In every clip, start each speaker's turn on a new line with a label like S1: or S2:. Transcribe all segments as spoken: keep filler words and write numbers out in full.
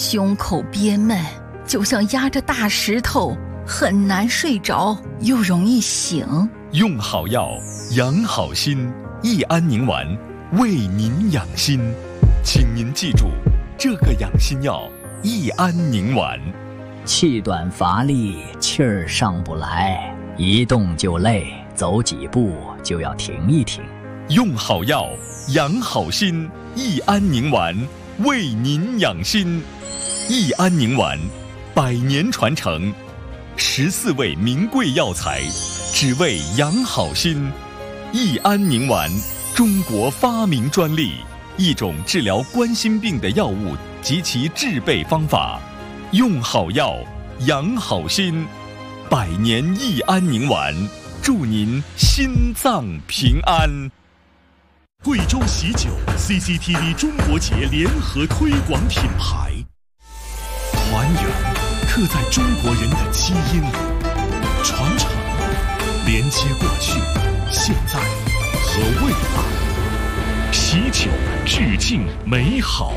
S1: 胸口憋闷，就像压着大石头，很难睡着，又容易醒。
S2: 用好药，养好心，益安宁丸为您养心。请您记住这个养心药益安宁丸。
S3: 气短乏力，气儿上不来，一动就累，走几步就要停一停。
S2: 用好药，养好心，益安宁丸为您养心。益安宁丸，百年传承，十四味名贵药材，只为养好心。益安宁丸，中国发明专利，一种治疗冠心病的药物及其制备方法。用好药，养好心，百年益安宁丸，祝您心脏平安。
S4: 贵州喜酒 C C T V 中国节联合推广品牌，团圆刻在中国人的基因里，传承连接过去、现在和未来。喜酒致敬美好。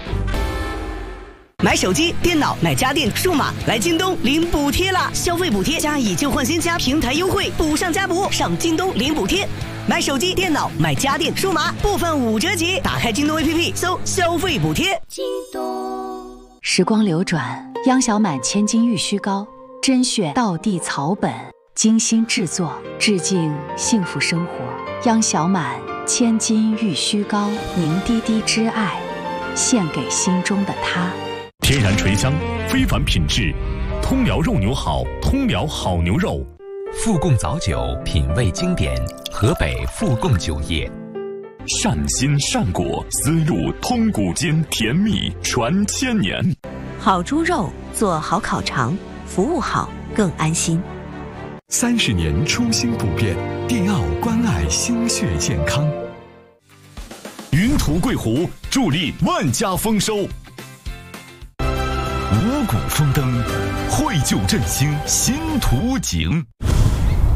S5: 买手机、电脑、买家电、数码，来京东领补贴啦！消费补贴加以旧换新加平台优惠，补上加补，上京东领补贴。买手机、电脑、买家电、数码，部分五折起。打开京东 A P P， 搜消费补贴。京
S6: 东。时光流转，央小满千金玉虚膏，甄选道地草本，精心制作，致敬幸福生活。央小满千金玉虚膏，凝滴滴之爱，献给心中的他。
S4: 天然醇香，非凡品质，通辽肉牛好，通辽好牛肉。
S7: 富贡早酒，品味经典，河北富贡酒业。
S4: 善心善果，丝路通古今，甜蜜传千年。
S8: 好猪肉做好烤肠，服务好更安心。
S9: 三十年初心不变，帝奥关爱心血健康。
S4: 云图桂湖助力万家丰收。五谷丰登，绘就振兴新图景。